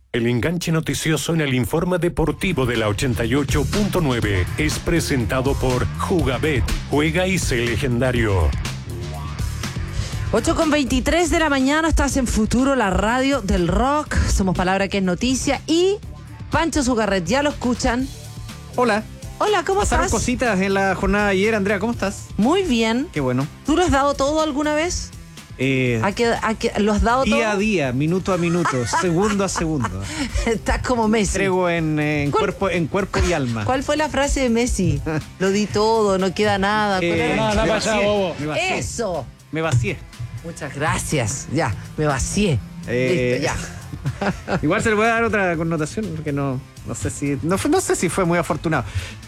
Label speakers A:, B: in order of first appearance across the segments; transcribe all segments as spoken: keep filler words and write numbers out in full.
A: El enganche noticioso en el informe deportivo de la ochenta y ocho punto nueve es presentado por Jugabet. Juega y sé legendario.
B: ocho con veintitrés de la mañana, estás en Futuro, la radio del rock. Somos Palabra que es Noticia y Pancho Zugarret, ya lo escuchan.
C: Hola.
B: Hola, ¿cómo
C: Pasaron
B: estás?
C: cositas en la jornada de ayer. Andrea, ¿cómo estás?
B: Muy bien.
C: Qué bueno.
B: ¿Tú lo has dado todo alguna vez?
C: Eh,
B: ¿A qué, a qué- ¿Lo has dado
C: día
B: todo?
C: a día, minuto a minuto, segundo a segundo.
B: Estás como Messi.
C: Entrego en, eh, en,
B: ¿Cuál-
C: cuerpo, en cuerpo y alma.
B: ¿Cuál fue la frase de Messi? Lo di todo, no queda nada. ¿Cuál
C: Eh,
B: era?
D: No, no
C: me
D: pasa,
C: vacié,
D: bobo.
C: me vacié.
B: ¡Eso!
C: Me vacié.
B: Muchas gracias. Ya, me vacié.
C: Eh,
B: Listo, ya.
C: Igual se le puede dar otra connotación, porque no, no sé si no, fue- no sé si fue muy afortunado.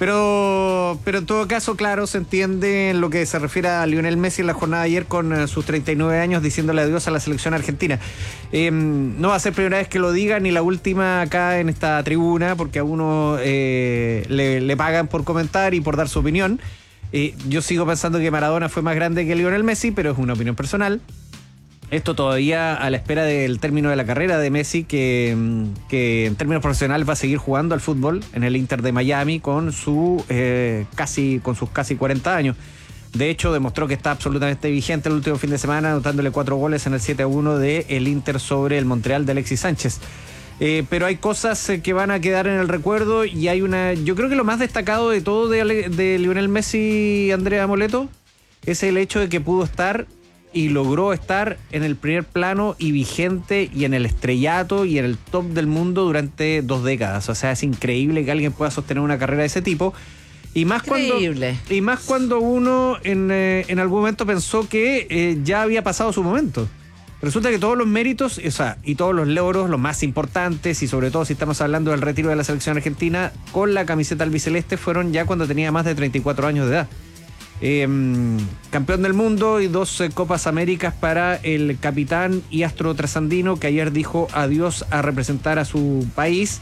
C: Pero, pero en todo caso, claro, se entiende en lo que se refiere a Lionel Messi en la jornada de ayer con eh, sus treinta y nueve años diciéndole adiós a la selección argentina. Eh, no va a ser primera vez que lo diga ni la última acá en esta tribuna, porque a uno eh, le, le pagan por comentar y por dar su opinión. Eh, yo sigo pensando que Maradona fue más grande que Lionel Messi, pero es una opinión personal. Esto todavía a la espera del término de la carrera de Messi, que, que en términos profesionales va a seguir jugando al fútbol en el Inter de Miami con, su, eh, casi, con sus casi cuarenta años. De hecho, demostró que está absolutamente vigente el último fin de semana, anotándole cuatro goles en el siete a uno de el Inter sobre el Montreal de Alexis Sánchez. Eh, pero hay cosas eh, que van a quedar en el recuerdo y hay una... Yo creo que lo más destacado de todo de, Ale- de Lionel Messi, Andrea Moleto, es el hecho de que pudo estar y logró estar en el primer plano y vigente y en el estrellato y en el top del mundo durante dos décadas. O sea, es increíble que alguien pueda sostener una carrera de ese tipo. Y más cuando,
B: Increíble.
C: y más cuando uno en, eh, en algún momento pensó que eh, ya había pasado su momento. Resulta que todos los méritos, o sea, y todos los logros, los más importantes, y sobre todo si estamos hablando del retiro de la selección argentina, con la camiseta albiceleste, fueron ya cuando tenía más de treinta y cuatro años de edad. Eh, campeón del mundo y dos eh, Copas Américas para el capitán y astro trasandino, que ayer dijo adiós a representar a su país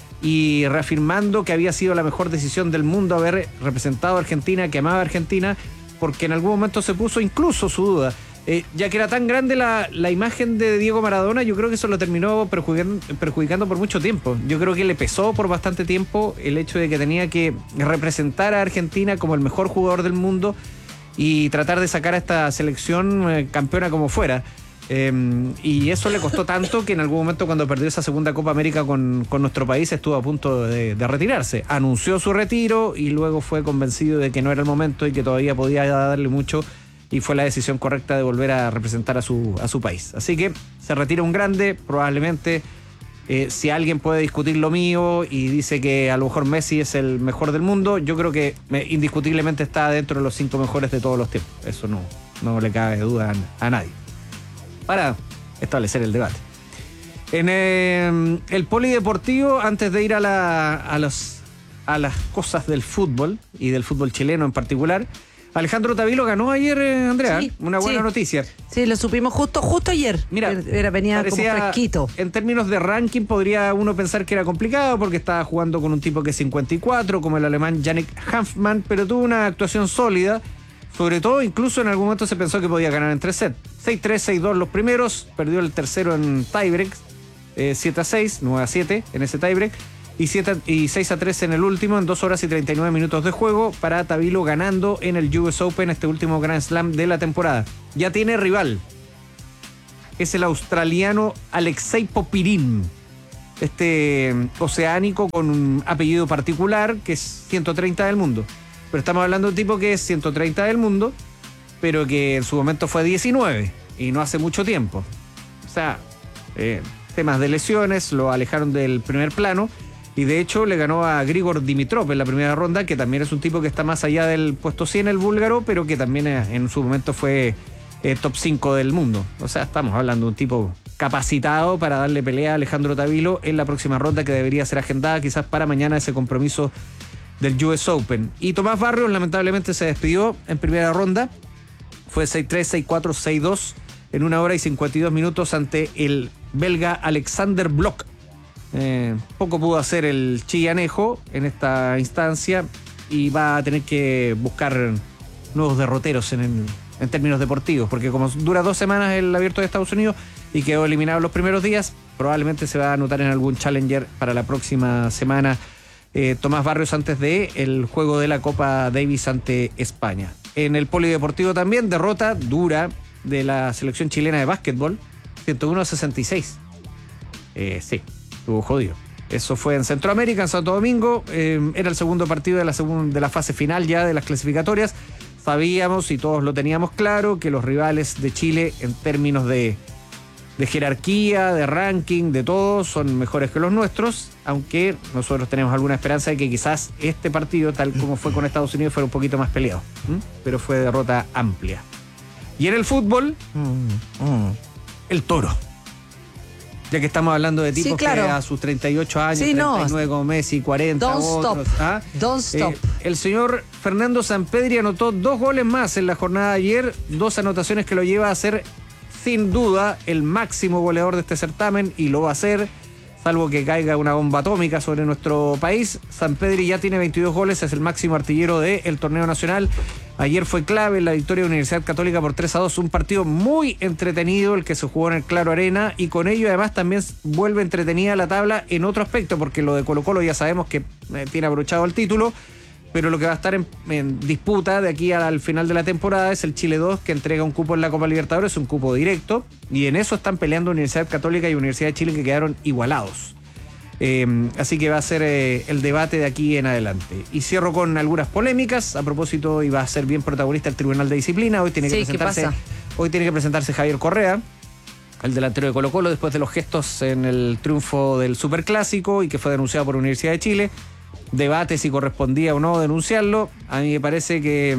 C: y reafirmando que había sido la mejor decisión del mundo haber representado a Argentina, que amaba a Argentina, porque en algún momento se puso incluso su duda. Eh, ya que era tan grande la, la imagen de Diego Maradona, yo creo que eso lo terminó perjudicando, perjudicando por mucho tiempo. Yo creo que le pesó por bastante tiempo el hecho de que tenía que representar a Argentina como el mejor jugador del mundo y tratar de sacar a esta selección eh, campeona como fuera. Eh, y eso le costó tanto que en algún momento, cuando perdió esa segunda Copa América con, con nuestro país, estuvo a punto de, de retirarse. Anunció su retiro y luego fue convencido de que no era el momento y que todavía podía darle mucho, y fue la decisión correcta de volver a representar a su, a su país. Así que se retira un grande, probablemente. Eh, si alguien puede discutir lo mío y dice que a lo mejor Messi es el mejor del mundo, yo creo que me, indiscutiblemente está dentro de los cinco mejores de todos los tiempos. Eso no, no le cabe duda a, a nadie. Para establecer el debate. En eh, el polideportivo, antes de ir a, la, a, los, a las cosas del fútbol y del fútbol chileno en particular, Alejandro Tavilo ganó ayer, eh, Andrea.
B: Sí,
C: una buena
B: sí.
C: noticia.
B: Sí, lo supimos justo justo ayer.
C: Mira,
B: Era, venía como
C: parecía,
B: fresquito.
C: en términos de ranking podría uno pensar que era complicado porque estaba jugando con un tipo que es cincuenta y cuatro, como el alemán Yannick Hanfmann, pero tuvo una actuación sólida. Sobre todo, incluso en algún momento se pensó que podía ganar en tres sets. seis tres, seis dos los primeros, perdió el tercero en tiebreak, eh, siete a seis, nueve a siete en ese tiebreak. Y, siete, y seis a tres en el último, en dos horas y treinta y nueve minutos de juego, para Tavilo ganando en el U S Open, este último Grand Slam de la temporada. Ya tiene rival. Es el australiano Alexei Popirin, este oceánico con un apellido particular que es ciento treinta del mundo. Pero estamos hablando de un tipo que es ciento treinta del mundo, pero que en su momento fue diecinueve y no hace mucho tiempo. O sea, eh, temas de lesiones lo alejaron del primer plano. Y de hecho le ganó a Grigor Dimitrov en la primera ronda, que también es un tipo que está más allá del puesto cien, el búlgaro, pero que también en su momento fue eh, top cinco del mundo. O sea, estamos hablando de un tipo capacitado para darle pelea a Alejandro Tavilo en la próxima ronda, que debería ser agendada quizás para mañana, ese compromiso del U S Open. Y Tomás Barrios lamentablemente se despidió en primera ronda. Fue seis tres, seis cuatro, seis dos en una hora y cincuenta y dos minutos ante el belga Alexander Blok. Eh, poco pudo hacer el chillanejo en esta instancia y va a tener que buscar nuevos derroteros en, el, en términos deportivos, porque como dura dos semanas el Abierto de Estados Unidos y quedó eliminado los primeros días, probablemente se va a anotar en algún challenger para la próxima semana eh, Tomás Barrios antes de el juego de la Copa Davis ante España. En el polideportivo también, derrota dura de la selección chilena de básquetbol, ciento uno a sesenta y seis. Eh, sí, estuvo jodido. Eso fue en Centroamérica, en Santo Domingo. Eh, era el segundo partido de la, segun- de la fase final ya de las clasificatorias. Sabíamos y todos lo teníamos claro que los rivales de Chile en términos de, de jerarquía, de ranking, de todo, son mejores que los nuestros, aunque nosotros tenemos alguna esperanza de que quizás este partido, tal como fue con Estados Unidos, fuera un poquito más peleado. ¿Mm? Pero fue derrota amplia. Y en el fútbol, mm, mm. el Toro. Ya que estamos hablando de tipos sí, claro. que a sus treinta y ocho años, sí, treinta y nueve no. como Messi, cuarenta
B: Don't
C: otros.
B: Stop.
C: ¿ah?
B: Don't stop.
C: Eh, el señor Fernando Sampedri anotó dos goles más en la jornada de ayer, dos anotaciones que lo lleva a ser sin duda el máximo goleador de este certamen y lo va a hacer, salvo que caiga una bomba atómica sobre nuestro país. Sampedri ya tiene veintidós goles, es el máximo artillero del torneo nacional. Ayer fue clave en la victoria de la Universidad Católica por tres a dos, un partido muy entretenido el que se jugó en el Claro Arena, y con ello además también vuelve entretenida la tabla en otro aspecto, porque lo de Colo-Colo ya sabemos que eh, tiene abrochado el título, pero lo que va a estar en, en disputa de aquí al final de la temporada es el Chile dos, que entrega un cupo en la Copa Libertadores, un cupo directo, y en eso están peleando Universidad Católica y Universidad de Chile, que quedaron igualados. Eh, así que va a ser eh, el debate de aquí en adelante. Y cierro con algunas polémicas. A propósito, iba a ser bien protagonista el Tribunal de Disciplina. Hoy tiene que, sí, presentarse, hoy tiene que presentarse Javier Correa, el delantero de Colo-Colo, después de los gestos en el triunfo del Superclásico y que fue denunciado por Universidad de Chile. Debate si correspondía o no denunciarlo. A mí me parece que,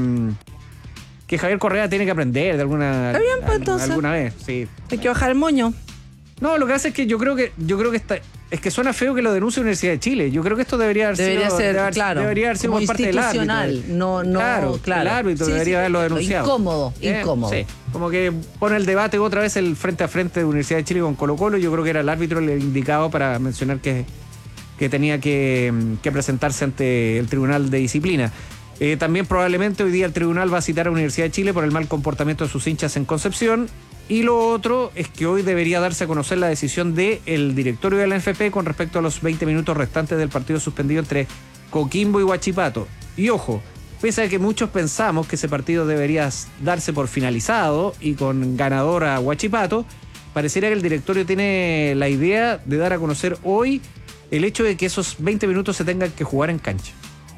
C: que Javier Correa tiene que aprender de alguna,
B: bien, pues, entonces,
C: alguna vez. Sí.
B: Hay que bajar el moño.
C: No, lo que hace es que yo creo que yo creo que está, es que suena feo que lo denuncie la Universidad de Chile. Yo creo que esto debería haber
B: debería
C: sido,
B: ser,
C: debería haber,
B: claro,
C: debería haber sido por parte del árbitro.
B: No, no,
C: claro,
B: claro.
C: El árbitro
B: sí,
C: debería
B: sí,
C: haberlo denunciado.
B: Incómodo,
C: ¿Eh?
B: incómodo.
C: Sí, como que pone el debate otra vez el frente a frente de Universidad de Chile con Colo-Colo. Yo creo que era el árbitro el indicado para mencionar que, que tenía que, que presentarse ante el Tribunal de Disciplina. Eh, también probablemente hoy día el tribunal va a citar a Universidad de Chile por el mal comportamiento de sus hinchas en Concepción. Y lo otro es que hoy debería darse a conocer la decisión del directorio de la N F P con respecto a los veinte minutos restantes del partido suspendido entre Coquimbo y Huachipato. Y ojo, pese a que muchos pensamos que ese partido debería darse por finalizado y con ganador a Huachipato, pareciera que el directorio tiene la idea de dar a conocer hoy el hecho de que esos veinte minutos se tengan que jugar en cancha.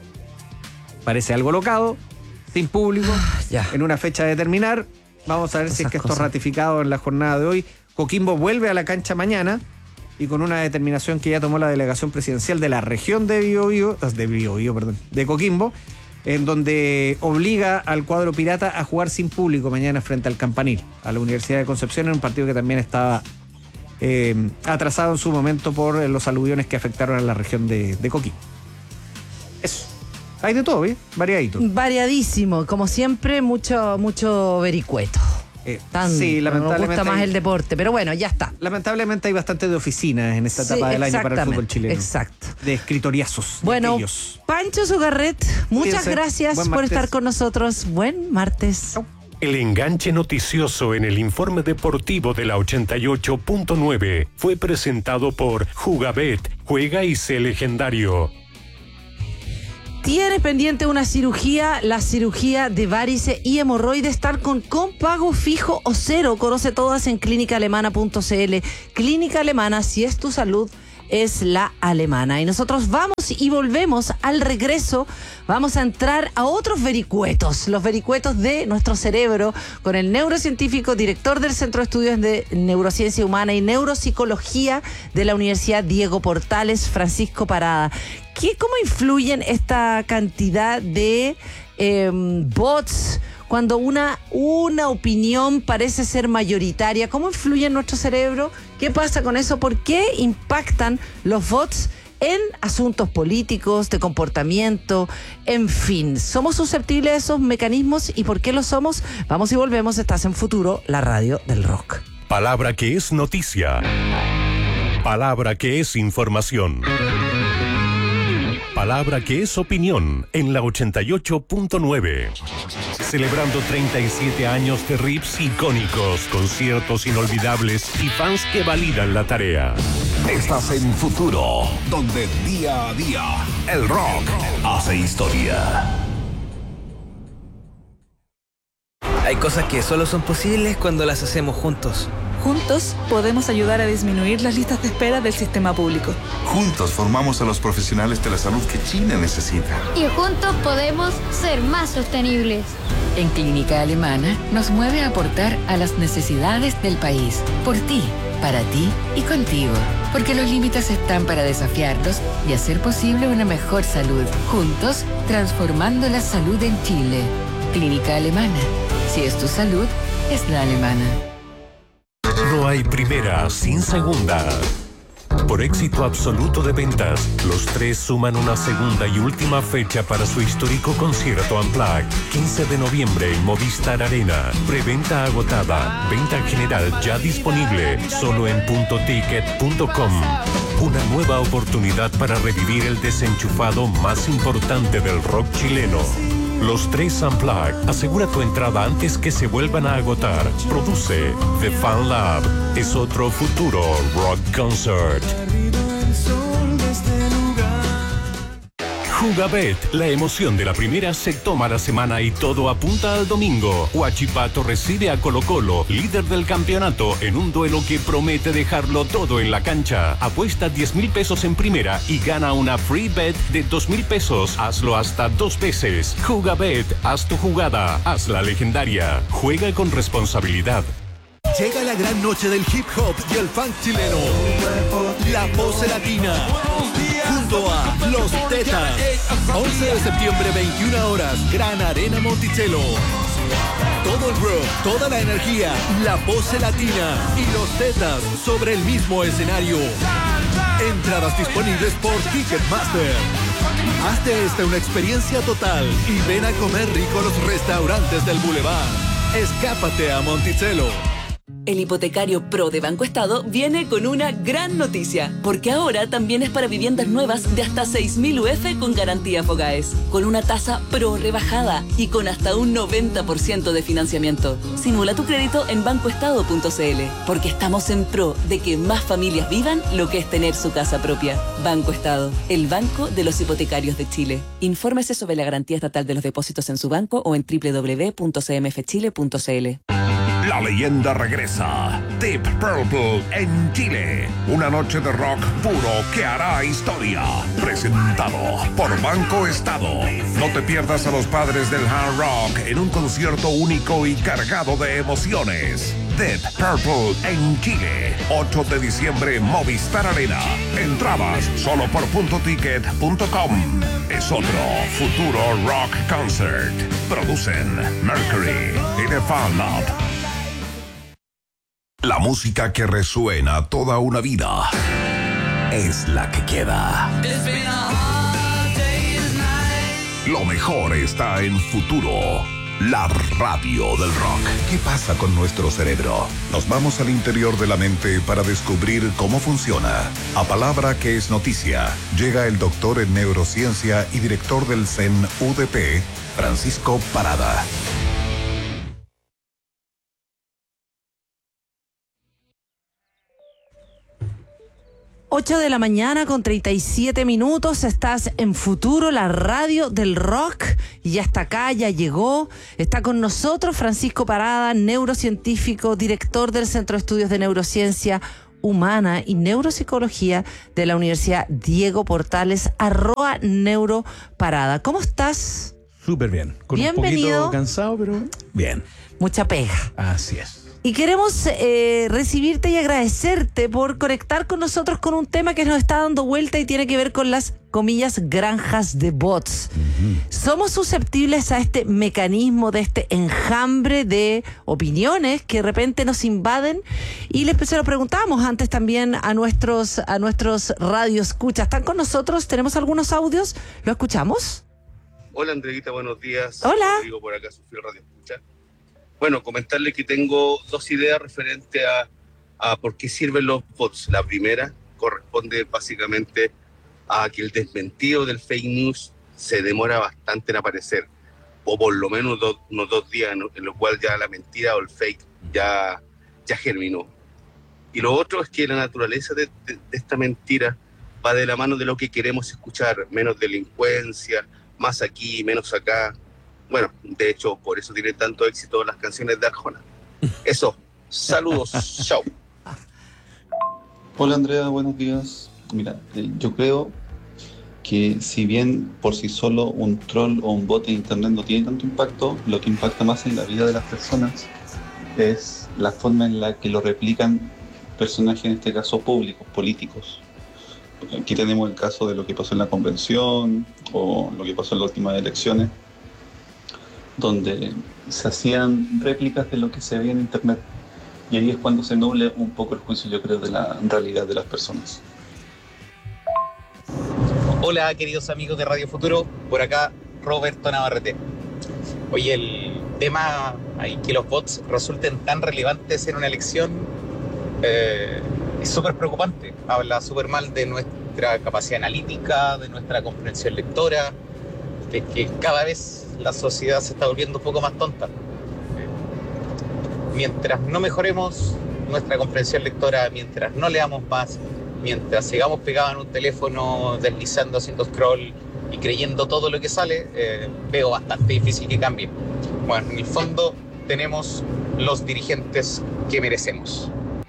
C: Parece algo locado, sin público,
B: ya.
C: en una fecha a determinar. Vamos a ver Esas si es que cosas. Esto es ratificado en la jornada de hoy. Coquimbo vuelve a la cancha mañana y con una determinación que ya tomó la delegación presidencial de la región de Biobío, de Biobío, perdón, de Coquimbo, en donde obliga al cuadro pirata a jugar sin público mañana frente al Campanil, a la Universidad de Concepción, en un partido que también estaba eh, atrasado en su momento por los aluviones que afectaron a la región de, de Coquimbo. Eso. Hay de todo, ¿eh? Variadito.
B: Variadísimo. Como siempre, mucho, mucho vericueto.
C: Eh,
B: Tan,
C: sí, lamentablemente.
B: Nos gusta más
C: hay,
B: el deporte, pero bueno, ya está.
C: Lamentablemente hay bastante de oficinas en esta
B: sí,
C: etapa del año para el fútbol chileno.
B: Exacto.
C: De escritoriazos.
B: Bueno,
C: de aquellos.
B: Pancho Zugarret, muchas
C: Fíjense,
B: gracias por estar con nosotros. Buen martes. Chau.
A: El enganche noticioso en el informe deportivo de la ochenta y ocho punto nueve fue presentado por Jugabet. Juega y sé legendario.
B: Tienes pendiente una cirugía, la cirugía de varices y hemorroides, estar con, con pago fijo o cero. Conoce todas en clínica alemana punto c l. Clínica Alemana, si es tu salud, es la alemana. Y nosotros vamos y volvemos al regreso. Vamos a entrar a otros vericuetos, los vericuetos de nuestro cerebro, con el neurocientífico, director del Centro de Estudios de Neurociencia Humana y Neuropsicología de la Universidad Diego Portales, Francisco Parada. ¿Qué, cómo influyen esta cantidad de eh, bots cuando una, una opinión parece ser mayoritaria? ¿Cómo influye en nuestro cerebro? ¿Qué pasa con eso? ¿Por qué impactan los bots en asuntos políticos, de comportamiento? En fin, ¿somos susceptibles a esos mecanismos? ¿Y por qué lo somos? Vamos y volvemos. Estás en Futuro, la radio del rock.
A: Palabra que es noticia. Palabra que es información. Palabra que es opinión en la ochenta y ocho punto nueve. celebrando treinta y siete años de riffs icónicos, conciertos inolvidables y fans que validan la tarea.
D: Estás en Futuro, donde día a día el rock hace historia.
E: Hay cosas que solo son posibles cuando las hacemos juntos.
F: Juntos podemos ayudar a disminuir las listas de espera del sistema público.
G: Juntos formamos a los profesionales de la salud que Chile necesita.
H: Y juntos podemos ser más sostenibles.
I: En Clínica Alemana nos mueve a aportar a las necesidades del país. Por ti, para ti y contigo. Porque los límites están para desafiarlos y hacer posible una mejor salud. Juntos, transformando la salud en Chile. Clínica Alemana. Si es tu salud, es la alemana.
A: No hay primera sin segunda. Por éxito absoluto de ventas, los tres suman una segunda y última fecha para su histórico concierto Unplugged. quince de noviembre en Movistar Arena. Preventa agotada. Venta general ya disponible. Solo en punto ticket punto com. Una nueva oportunidad para revivir el desenchufado más importante del rock chileno. Los tres Unplugged. Asegura tu entrada antes que se vuelvan a agotar. Produce The Fan Lab. Es otro futuro rock concert. Jugabet, la emoción de la primera se toma la semana y todo apunta al domingo. Huachipato recibe a Colo Colo, líder del campeonato, en un duelo que promete dejarlo todo en la cancha. Apuesta diez mil pesos en primera y gana una free bet de dos mil pesos. Hazlo hasta dos veces. Jugabet, haz tu jugada, haz la legendaria. Juega con responsabilidad.
J: Llega la gran noche del hip hop y el funk chileno. La Pose Latina. Junto a Los Tetas. once de septiembre, veintiuna horas, Gran Arena Monticello. Todo el rock, toda la energía, La Pose Latina y Los Tetas sobre el mismo escenario. Entradas disponibles por Ticketmaster. Haz de esta una experiencia total y ven a comer rico a los restaurantes del Boulevard. Escápate a Monticello.
K: El hipotecario Pro de Banco Estado viene con una gran noticia, porque ahora también es para viviendas nuevas de hasta seis mil U F con garantía Fogaes, con una tasa Pro rebajada y con hasta un noventa por ciento de financiamiento. Simula tu crédito en banco estado punto c l, porque estamos en pro de que más familias vivan lo que es tener su casa propia. Banco Estado, el banco de los hipotecarios de Chile. Infórmese sobre la garantía estatal de los depósitos en su banco o en doble u doble u doble u punto c m f chile punto c l.
D: La leyenda regresa. Deep Purple en Chile. Una noche de rock puro que hará historia. Presentado por Banco Estado. No te pierdas a los padres del hard rock en un concierto único y cargado de emociones. Deep Purple en Chile. ocho de diciembre, Movistar Arena. Entradas solo por punto ticket punto com. Es otro futuro rock concert. Producen Mercury y The Fan Lab. La música que resuena toda una vida es la que queda. Lo mejor está en Futuro, la radio del rock. ¿Qué pasa con nuestro cerebro? Nos vamos al interior de la mente para descubrir cómo funciona. A palabra que es noticia, llega el doctor en neurociencia y director del C E N U D P, Francisco Parada.
B: ocho de la mañana con treinta y siete minutos, estás en Futuro, la radio del rock, y ya está acá, ya llegó, está con nosotros Francisco Parada, neurocientífico, director del Centro de Estudios de Neurociencia Humana y Neuropsicología de la Universidad Diego Portales, arroba neuroparada. ¿Cómo estás?
L: Súper bien, con
B: Bienvenido.
L: un poquito cansado, pero bien.
B: Mucha pega.
L: Así es.
B: Y queremos eh, recibirte y agradecerte por conectar con nosotros con un tema que nos está dando vuelta y tiene que ver con las, comillas, granjas de bots. Uh-huh. Somos susceptibles a este mecanismo, de este enjambre de opiniones que de repente nos invaden, y les se lo preguntamos antes también a nuestros, a nuestros radioescuchas. ¿Están con nosotros? ¿Tenemos algunos audios? ¿Lo escuchamos?
M: Hola, Andreita, buenos días.
B: Hola.
M: Digo por acá, Sofía Radio Escucha. Bueno, comentarle que tengo dos ideas referente a, a por qué sirven los bots. La primera corresponde básicamente a que el desmentido del fake news se demora bastante en aparecer. o por lo menos dos, unos dos días en, en los cuales ya la mentira o el fake ya, ya germinó. Y lo otro es que la naturaleza de, de, de esta mentira va de la mano de lo que queremos escuchar, menos delincuencia, más aquí, menos acá. Bueno, de hecho, por eso tienen tanto éxito las canciones de Arjona. Eso, saludos, chao.
N: Hola Andrea, buenos días. Mira, eh, yo creo que si bien por sí solo un troll o un bot en internet no tiene tanto impacto, lo que impacta más en la vida de las personas es la forma en la que lo replican personajes, en este caso públicos, políticos. Aquí tenemos el caso de lo que pasó en la convención o lo que pasó en las últimas elecciones, donde se hacían réplicas de lo que se veía en internet. Y ahí es cuando se nuble un poco el juicio, yo creo, de la realidad de las personas.
O: Hola, queridos amigos de Radio Futuro, por acá Roberto Navarrete. Oye, el tema ahí que los bots resulten tan relevantes en una elección eh, es súper preocupante. Habla súper mal de nuestra capacidad analítica, de nuestra comprensión lectora, de que cada vez la sociedad se está volviendo un poco más tonta. Mientras no mejoremos nuestra comprensión lectora, mientras no leamos más, mientras sigamos pegados en un teléfono, deslizando, haciendo scroll y creyendo todo lo que sale, eh, veo bastante difícil que cambie. Bueno, en el fondo tenemos los dirigentes que merecemos.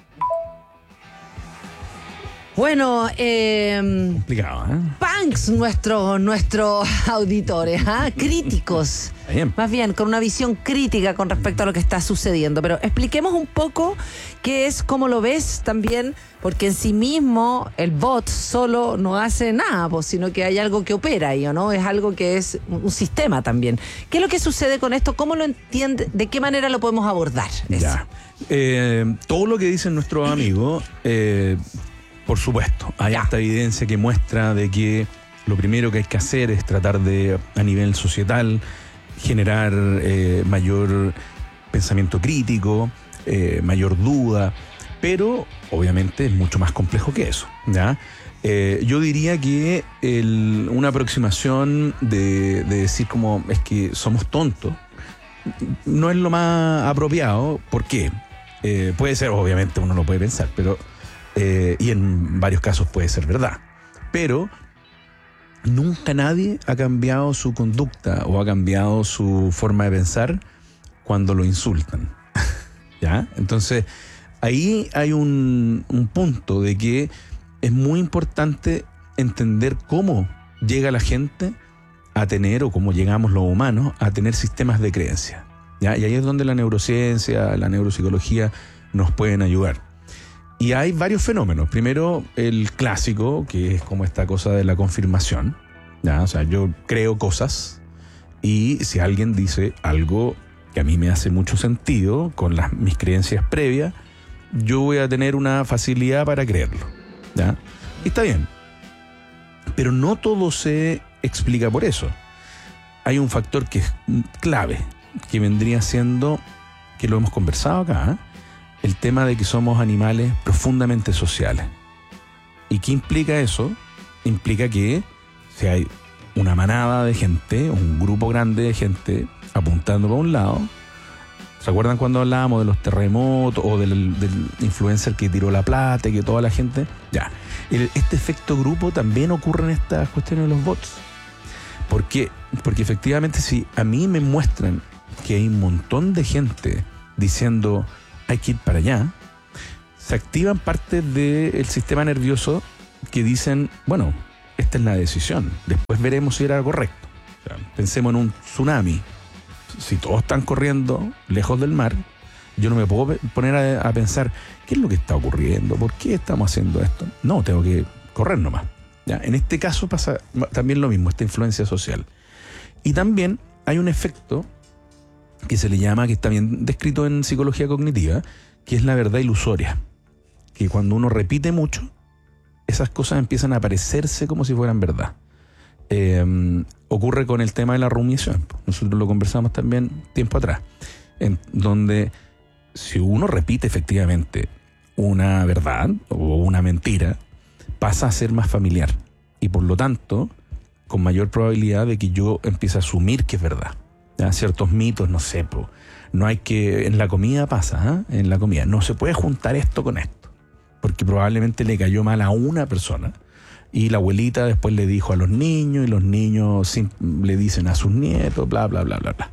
B: Bueno, eh,
L: complicado, ¿eh?
B: punks nuestros nuestros auditores, ¿ah? Críticos.
L: Bien.
B: Más bien, con una visión crítica con respecto a lo que está sucediendo. Pero expliquemos un poco qué es, cómo lo ves también, porque en sí mismo el bot solo no hace nada, pues, sino que hay algo que opera ahí, ¿o no? Es algo que es un sistema también. ¿Qué es lo que sucede con esto? ¿Cómo lo entiende? ¿De qué manera lo podemos abordar? Eso.
L: Ya. Eh, todo lo que dicen nuestros amigos, eh, por supuesto, hay esta evidencia que muestra de que lo primero que hay que hacer es tratar de, a nivel societal, generar eh, mayor pensamiento crítico, eh, mayor duda, pero obviamente es mucho más complejo que eso, ¿ya? Eh, yo diría que el, una aproximación de, de decir como es que somos tontos no es lo más apropiado. ¿Por qué? Eh, puede ser, obviamente uno lo puede pensar, pero eh, y en varios casos puede ser verdad, pero nunca nadie ha cambiado su conducta o ha cambiado su forma de pensar cuando lo insultan. ¿Ya? Entonces, ahí hay un, un punto de que es muy importante entender cómo llega la gente a tener, o cómo llegamos los humanos a tener sistemas de creencia. ¿Ya? Y ahí es donde la neurociencia, la neuropsicología nos pueden ayudar. Y hay varios fenómenos. Primero, el clásico, que es como esta cosa de la confirmación. ¿Ya? O sea, yo creo cosas y si alguien dice algo que a mí me hace mucho sentido con las, mis creencias previas, yo voy a tener una facilidad para creerlo. ¿Ya? Y está bien. Pero no todo se explica por eso. Hay un factor que es clave, que vendría siendo, que lo hemos conversado acá, ¿eh? El tema de que somos animales profundamente sociales. ¿Y qué implica eso? Implica que si hay una manada de gente, un grupo grande de gente apuntando para un lado, ¿se acuerdan cuando hablábamos de los terremotos o del, del influencer que tiró la plata y que toda la gente? Ya. El, este efecto grupo también ocurre en estas cuestiones de los bots. ¿Por qué? Porque efectivamente si a mí me muestran que hay un montón de gente diciendo hay que ir para allá, se activan partes del sistema nervioso que dicen, bueno, esta es la decisión, después veremos si era correcto. O sea, pensemos en un tsunami. Si todos están corriendo lejos del mar, yo no me puedo poner a, a pensar ¿qué es lo que está ocurriendo? ¿Por qué estamos haciendo esto? No, tengo que correr nomás. ¿Ya? En este caso pasa también lo mismo, esta influencia social. Y también hay un efecto que se le llama, que está bien descrito en psicología cognitiva, que es la verdad ilusoria. Que cuando uno repite mucho, esas cosas empiezan a parecerse como si fueran verdad. Eh, ocurre con el tema de la rumiación. Nosotros lo conversamos también tiempo atrás, en donde si uno repite efectivamente una verdad o una mentira, pasa a ser más familiar y por lo tanto con mayor probabilidad de que yo empiece a asumir que es verdad. ¿ya? Ciertos mitos, no sé, po. No hay que, en la comida pasa, ¿eh? En la comida, no se puede juntar esto con esto, porque probablemente le cayó mal a una persona, y la abuelita después le dijo a los niños, y los niños sim- le dicen a sus nietos, bla, bla, bla, bla, bla.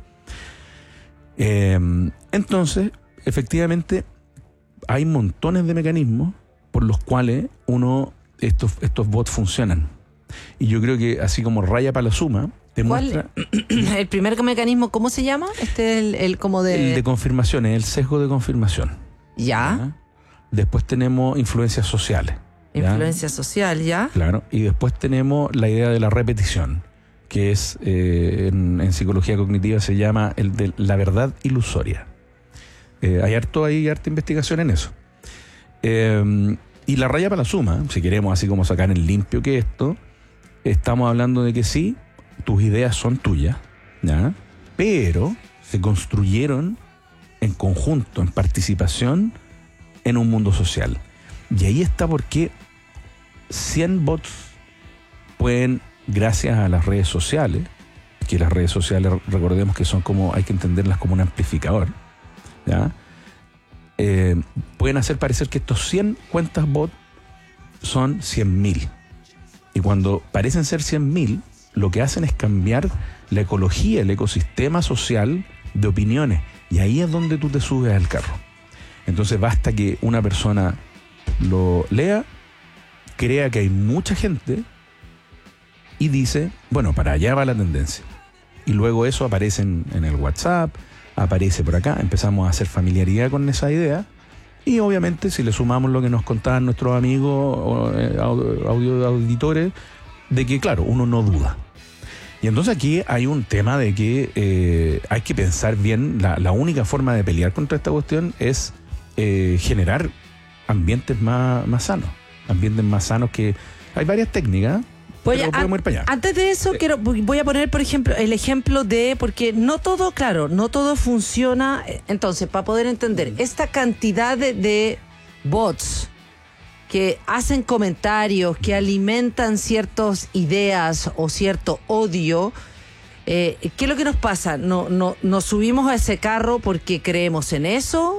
L: Eh, entonces, efectivamente, hay montones de mecanismos por los cuales uno, estos, estos bots funcionan. Y yo creo que así como raya para la suma, te muestra...
B: El primer mecanismo, ¿cómo se llama? Este es el, el como de...
L: El de confirmación, es el sesgo de confirmación.
B: Ya.
L: ¿Ya? Después tenemos influencias sociales. ¿ya?
B: Influencia social, ¿ya?
L: Claro. Y después tenemos la idea de la repetición, que es, eh, en, en psicología cognitiva se llama el de la verdad ilusoria. Eh, hay harto, hay harta investigación en eso. Eh, y la raya para la suma, si queremos así como sacar en limpio que esto, estamos hablando de que sí, tus ideas son tuyas, ¿ya? Pero se construyeron en conjunto, en participación, en un mundo social. Y ahí está por qué cien bots pueden, gracias a las redes sociales, que las redes sociales, recordemos que son como, hay que entenderlas como un amplificador, ¿ya? Eh, pueden hacer parecer que estos cien cuentas bot son cien mil. Y cuando parecen ser cien mil, lo que hacen es cambiar la ecología, el ecosistema social de opiniones. Y ahí es donde tú te subes al carro. Entonces basta que una persona lo lea, crea que hay mucha gente y dice, bueno, para allá va la tendencia. Y luego eso aparece en, en el WhatsApp, aparece por acá, empezamos a hacer familiaridad con esa idea. Y obviamente si le sumamos lo que nos contaban nuestros amigos, audio, audio auditores, de que claro, uno no duda. Y entonces aquí hay un tema de que eh, hay que pensar bien, la, la única forma de pelear contra esta cuestión es eh, generar ambientes más, más sanos, ambientes más sanos que... Hay varias técnicas,
B: Voy
L: pero
B: a,
L: podemos ir para allá.
B: Antes de eso,
L: Sí.
B: quiero voy a poner, por ejemplo, el ejemplo de, porque no todo, claro, no todo funciona. Entonces, para poder entender, esta cantidad de, de bots que hacen comentarios, que alimentan ciertas ideas o cierto odio, eh, ¿qué es lo que nos pasa? ¿No, no, ¿Nos subimos a ese carro porque creemos en eso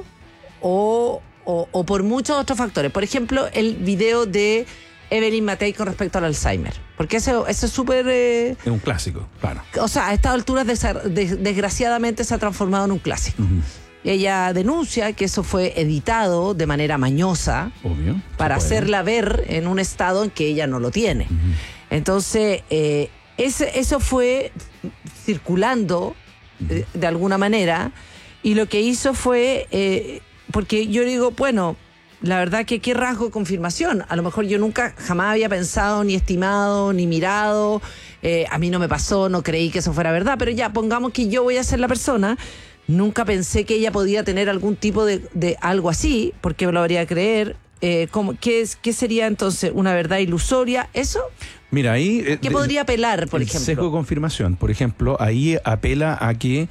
B: o, o, o por muchos otros factores? Por ejemplo, el video de Evelyn Matei con respecto al Alzheimer. Porque eso, eso es súper... Eh,
L: Es un clásico, claro.
B: o sea, a estas alturas desa- des- desgraciadamente se ha transformado en un clásico.
L: Uh-huh.
B: Ella denuncia que eso fue editado de manera mañosa
L: Obvio.
B: para hacerla ver en un estado en que ella no lo tiene.
L: Uh-huh.
B: Entonces, eh, ese, eso fue circulando eh, de alguna manera, y lo que hizo fue, eh, porque yo digo, bueno, la verdad que qué rasgo de confirmación. A lo mejor yo nunca, jamás había pensado, ni estimado, ni mirado. Eh, a mí no me pasó, no creí que eso fuera verdad, pero ya, pongamos que yo voy a ser la persona. Nunca pensé que ella podía tener algún tipo de, de algo así, porque me lo habría de creer. Eh, ¿cómo, qué, es, ¿Qué sería entonces una verdad ilusoria? ¿Eso?
L: Mira, ahí... eh,
B: ¿Qué
L: de-
B: podría apelar, por
L: el
B: ejemplo?
L: sesgo de confirmación, por ejemplo, ahí apela a que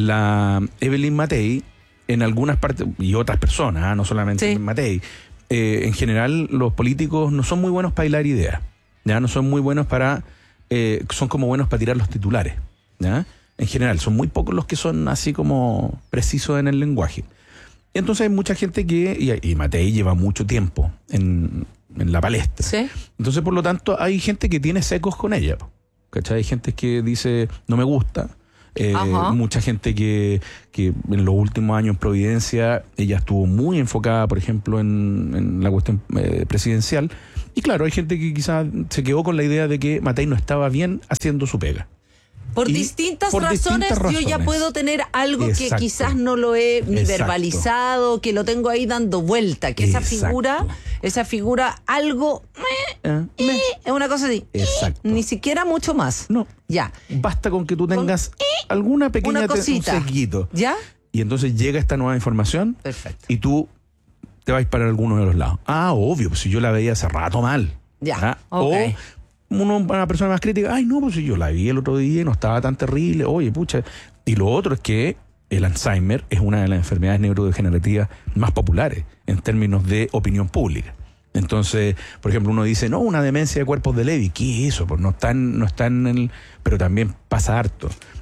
L: la Evelyn Matei, en algunas partes, y otras personas, ¿ah? No solamente
B: Sí.
L: Evelyn Matei, eh, en general los políticos no son muy buenos para hilar ideas, ¿ya? No son muy buenos para... Eh, son como buenos para tirar los titulares, ¿ya? En general, son muy pocos los que son así como precisos en el lenguaje. Y entonces hay mucha gente que... Y, y Matei lleva mucho tiempo en, en la palestra.
B: ¿Sí?
L: Entonces, por lo tanto, hay gente que tiene secos con ella, po, ¿cachai? Hay gente que dice, no me gusta. Eh,
B: Ajá.
L: mucha gente que, que en los últimos años en Providencia, ella estuvo muy enfocada, por ejemplo, en, en la cuestión eh, presidencial. Y claro, hay gente que quizás se quedó con la idea de que Matei no estaba bien haciendo su pega.
B: Por
L: Y
B: distintas
L: por
B: razones,
L: distintas
B: yo ya
L: razones.
B: puedo tener algo que
L: Exacto.
B: quizás no lo he ni
L: Exacto.
B: verbalizado, que lo tengo ahí dando vuelta, que esa
L: Exacto.
B: figura, esa figura, algo,
L: ¿Eh?
B: eh, es una cosa así.
L: Exacto.
B: Ni siquiera mucho más.
L: No.
B: Ya.
L: Basta con que tú tengas alguna pequeña...
B: Una
L: te- un
B: cosita.
L: sequito.
B: ¿Ya?
L: Y entonces llega esta nueva información.
B: Perfecto.
L: Y tú te vas para alguno de los lados. Ah, obvio, pues si yo la veía hace rato mal.
B: Ya,
L: ¿Ah?
B: ok.
L: O uno, una persona más crítica, ay no, pues si yo la vi el otro día y no estaba tan terrible, oye, pucha. Y lo otro es que el Alzheimer es una de las enfermedades neurodegenerativas más populares en términos de opinión pública. Entonces, por ejemplo, uno dice, no, una demencia de cuerpos de Levy, ¿qué es eso? Pues no están, no están en el... Pero también pasa harto.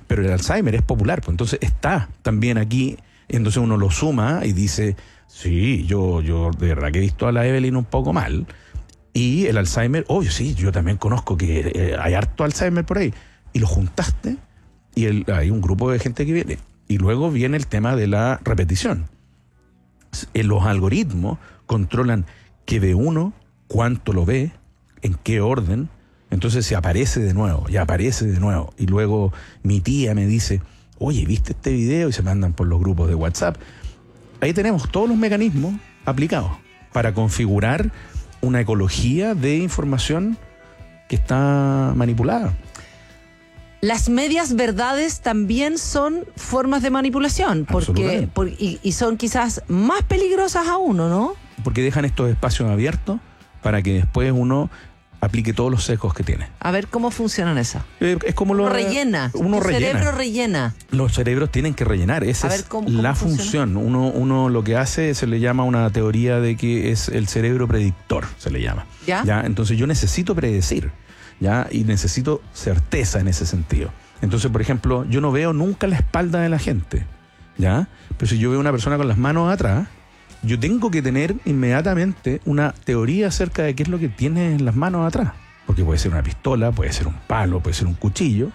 L: pero el Alzheimer es popular, pues entonces está también aquí, entonces uno lo suma y dice, sí, yo, yo de verdad que he visto a la Evelyn un poco mal, y el Alzheimer, obvio, sí, yo también conozco que eh, hay harto Alzheimer por ahí, y lo juntaste, y el, hay un grupo de gente que viene, y luego viene el tema de la repetición. En los algoritmos controlan qué ve uno, cuánto lo ve, en qué orden. Entonces se aparece de nuevo, y aparece de nuevo. Y luego mi tía me dice, oye, ¿viste este video? Y se mandan por los grupos de WhatsApp. Ahí tenemos todos los mecanismos aplicados para configurar una ecología de información que está manipulada.
B: Las medias verdades también son formas de manipulación, porque por, y, y son quizás más peligrosas aún, ¿no?
L: Porque dejan estos espacios abiertos para que después uno aplique todos los sesgos que tiene.
B: A ver cómo funcionan esas.
L: Eh, es como
B: uno
L: lo
B: rellena.
L: Uno
B: El
L: rellena.
B: cerebro rellena.
L: Los cerebros tienen que rellenar. Esa
B: ver,
L: es
B: ¿cómo- cómo
L: la
B: funciona?
L: función. Uno, uno lo que hace se le llama una teoría de que es el cerebro predictor, se le llama.
B: ¿Ya?
L: ¿Ya? Entonces yo necesito predecir, ¿ya? Y necesito certeza en ese sentido. Entonces, por ejemplo, yo no veo nunca la espalda de la gente, ¿ya? Pero si yo veo una persona con las manos atrás, yo tengo que tener inmediatamente una teoría acerca de qué es lo que tiene en las manos atrás. Porque puede ser una pistola, puede ser un palo, puede ser un cuchillo,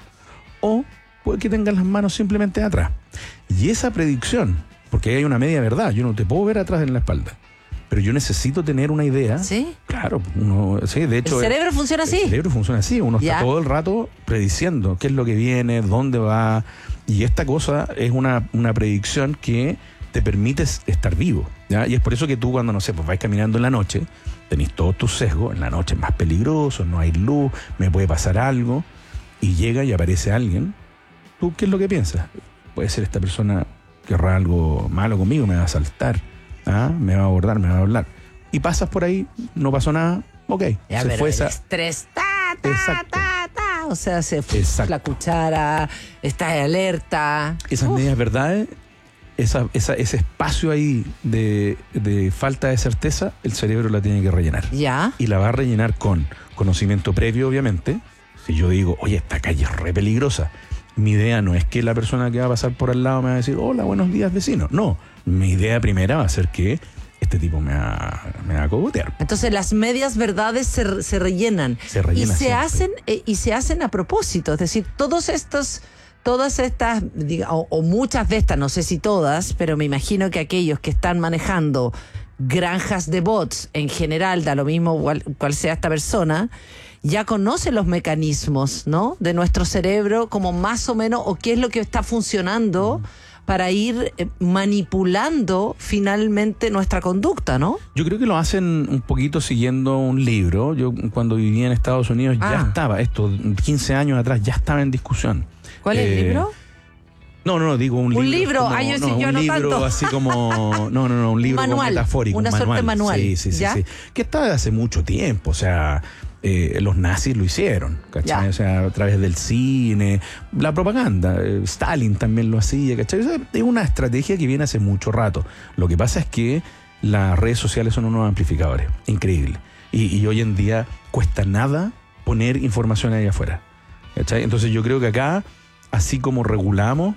L: o puede que tengan las manos simplemente atrás. Y esa predicción, porque hay una media verdad, yo no te puedo ver atrás en la espalda, pero yo necesito tener una idea.
B: ¿Sí?
L: Claro, uno, sí, de hecho...
B: ¿El cerebro funciona así?
L: El cerebro funciona así, uno
B: Ya.
L: está todo el rato prediciendo qué es lo que viene, dónde va, y esta cosa es una, una predicción que te permite estar vivo, ¿ya? Y es por eso que tú cuando, no sé, pues vais caminando en la noche, tenés todos tus sesgos, en la noche es más peligroso, no hay luz, me puede pasar algo, y llega y aparece alguien, ¿tú qué es lo que piensas? Puede ser esta persona querrá algo malo conmigo, me va a asaltar, ¿ah? Me va a abordar, me va a hablar. Y pasas por ahí, no pasó nada, ok,
B: Ya,
L: se
B: pero
L: fue
B: el
L: esa...
B: estrés, ta, ta,
L: Exacto.
B: ta, ta. O sea, se fue
L: Exacto.
B: la cuchara, estás alerta.
L: Esas
B: Uf.
L: medias verdades, esa, esa, ese espacio ahí de, de falta de certeza, el cerebro la tiene que rellenar.
B: Ya.
L: Y la va a rellenar con conocimiento previo, obviamente. Si yo digo, oye, esta calle es re peligrosa, mi idea no es que la persona que va a pasar por al lado me va a decir, hola, buenos días, vecino. No, mi idea primera va a ser que este tipo me va, me va a cogotear.
B: Entonces las medias verdades se, se rellenan.
L: Se rellena
B: y se
L: siempre.
B: hacen eh, y se hacen a propósito. Es decir, todos estos, todas estas, diga, o, o muchas de estas, no sé si todas, pero me imagino que aquellos que están manejando granjas de bots en general, da lo mismo cual, cual sea esta persona, ya conocen los mecanismos, ¿no? De nuestro cerebro, como más o menos, o qué es lo que está funcionando. Mm. Para ir eh, manipulando finalmente nuestra conducta, ¿no?
L: Yo creo que lo hacen un poquito siguiendo un libro. Yo cuando vivía en Estados Unidos
B: Ah.
L: ya estaba, esto quince años atrás ya estaba en discusión.
B: ¿Cuál es el
L: Eh,
B: libro?
L: No, no, no, digo un libro.
B: Un libro,
L: como-
B: ah, yo sí,
L: no,
B: yo
L: un
B: no
L: libro
B: tanto.
L: así como, no, no, no, un libro como
B: Manual,
L: metafórico.
B: una
L: un
B: suerte manual,
L: Sí, sí, sí,
B: ¿ya?
L: sí. Que está de hace mucho tiempo, o sea, eh, los nazis lo hicieron, ¿cachai?
B: Ya.
L: O sea, a través del cine, la propaganda, eh, Stalin también lo hacía, ¿cachai? O sea, es una estrategia que viene hace mucho rato. Lo que pasa es que las redes sociales son unos amplificadores, increíble. Y, y hoy en día cuesta nada poner información ahí afuera, ¿cachai? Entonces yo creo que acá, así como regulamos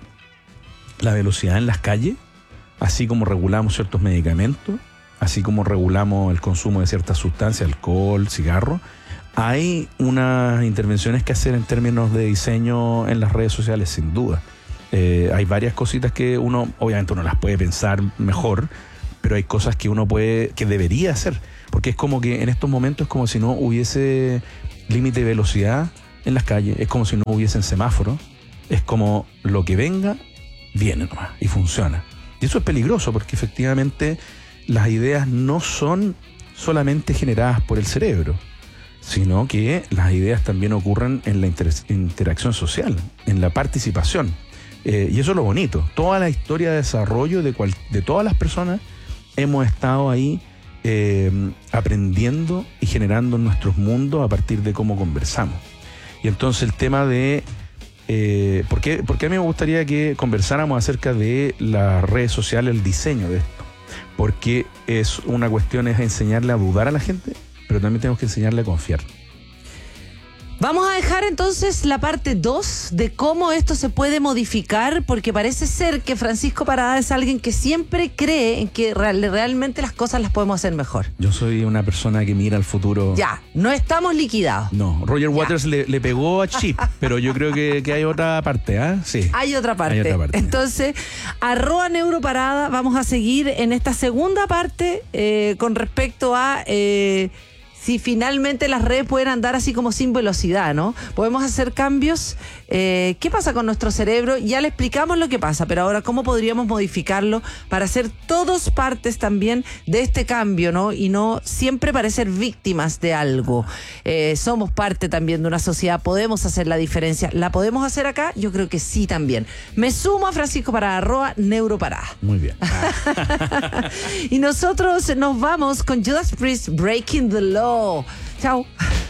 L: la velocidad en las calles, así como regulamos ciertos medicamentos, así como regulamos el consumo de ciertas sustancias, alcohol, cigarro, hay unas intervenciones que hacer en términos de diseño en las redes sociales, sin duda. Eh, hay varias cositas que uno, obviamente uno las puede pensar mejor, pero hay cosas que uno puede, que debería hacer, porque es como que en estos momentos es como si no hubiese límite de velocidad en las calles, es como si no hubiesen semáforos, es como lo que venga, viene nomás y funciona. Y eso es peligroso porque efectivamente las ideas no son solamente generadas por el cerebro, sino que las ideas también ocurren en la inter- interacción social, en la participación. Eh, y eso es lo bonito. Toda la historia de desarrollo de, cual, de todas las personas hemos estado ahí eh, aprendiendo y generando nuestros mundos a partir de cómo conversamos. Y entonces el tema de... Eh, ¿por qué, por qué a mí me gustaría que conversáramos acerca de las redes sociales, el diseño de esto? Porque es una cuestión, es enseñarle a dudar a la gente, pero también tenemos que enseñarle a confiar.
B: Vamos a dejar entonces la parte dos de cómo esto se puede modificar, porque parece ser que Francisco Parada es alguien que siempre cree en que real, realmente las cosas las podemos hacer mejor.
L: Yo soy una persona que mira al futuro.
B: Ya, no estamos liquidados.
L: No, Roger ya. Waters le, le pegó a Chip, pero yo creo que, que hay otra parte, ¿ah? ¿eh? Sí.
B: Hay otra parte.
L: Hay otra parte.
B: Entonces, arroba Neuroparada, vamos a seguir en esta segunda parte eh, con respecto a... Eh, si finalmente las redes pueden andar así como sin velocidad, ¿no? Podemos hacer cambios. Eh, ¿Qué pasa con nuestro cerebro? Ya le explicamos lo que pasa, pero ahora cómo podríamos modificarlo para ser todos partes también de este cambio, ¿no? Y no siempre parecer víctimas de algo. Eh, somos parte también de una sociedad, podemos hacer la diferencia. ¿La podemos hacer acá? Yo creo que sí también. Me sumo a Francisco para arroba Neuroparada.
L: Muy bien.
B: Y nosotros nos vamos con Judas Priest, Breaking the Law. Chao.